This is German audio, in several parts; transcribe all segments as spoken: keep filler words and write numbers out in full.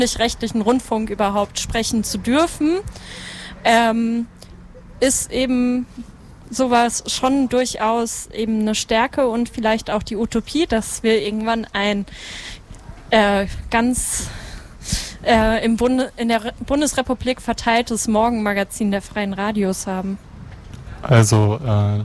öffentlich-rechtlichen Rundfunk überhaupt sprechen zu dürfen, ähm, ist eben sowas schon durchaus eben eine Stärke und vielleicht auch die Utopie, dass wir irgendwann ein äh, ganz äh, im Bunde, in der Re- Bundesrepublik verteiltes Morgenmagazin der Freien Radios haben. Also äh,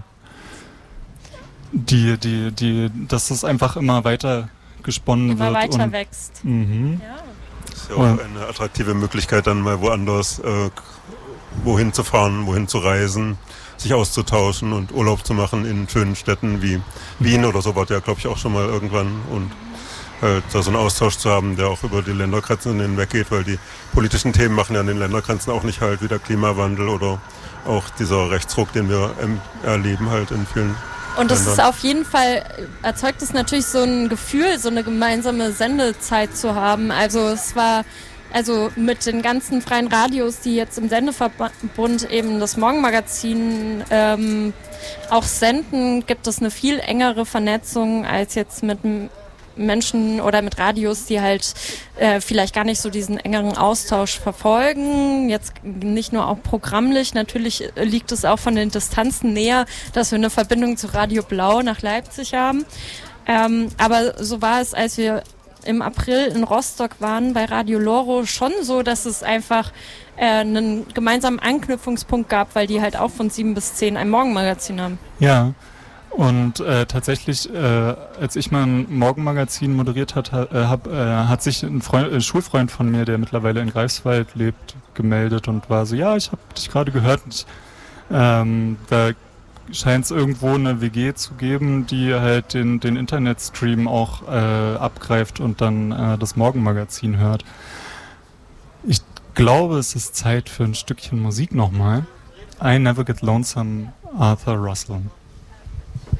die, die, die, dass das einfach immer weiter gesponnen Immer wird. weiter und, wächst. Mhm. Ja. Das ist ja auch eine attraktive Möglichkeit, dann mal woanders äh, wohin zu fahren, wohin zu reisen, sich auszutauschen und Urlaub zu machen in schönen Städten wie Wien oder so, war ja, glaube ich, auch schon mal irgendwann. Und halt da so einen Austausch zu haben, der auch über die Ländergrenzen hinweg geht, weil die politischen Themen machen ja an den Ländergrenzen auch nicht halt, wie der Klimawandel oder auch dieser Rechtsruck, den wir ähm, erleben halt in vielen Und das Ländern. ist auf jeden Fall, erzeugt es natürlich so ein Gefühl, so eine gemeinsame Sendezeit zu haben. Also es war, also mit den ganzen freien Radios, die jetzt im Sendeverbund eben das Morgenmagazin ähm, auch senden, gibt es eine viel engere Vernetzung als jetzt mit Menschen oder mit Radios, die halt äh, vielleicht gar nicht so diesen engeren Austausch verfolgen. Jetzt nicht nur auch programmlich, natürlich liegt es auch von den Distanzen näher, dass wir eine Verbindung zu Radio Blau nach Leipzig haben. Ähm, aber so war es, als wir im April in Rostock waren bei Radio Loro, schon so, dass es einfach äh, einen gemeinsamen Anknüpfungspunkt gab, weil die halt auch von sieben bis zehn ein Morgenmagazin haben. Ja, und äh, tatsächlich, äh, als ich mal ein Morgenmagazin moderiert hat, ha, äh, hab, äh, hat sich ein Freund, äh, Schulfreund von mir, der mittlerweile in Greifswald lebt, gemeldet und war so, ja, ich habe dich gerade gehört. Und ich, ähm, da scheint es irgendwo eine W G zu geben, die halt den, den Internetstream auch äh, abgreift und dann äh, das Morgenmagazin hört. Ich glaube, es ist Zeit für ein Stückchen Musik nochmal. I Never Get Lonesome, Arthur Russell.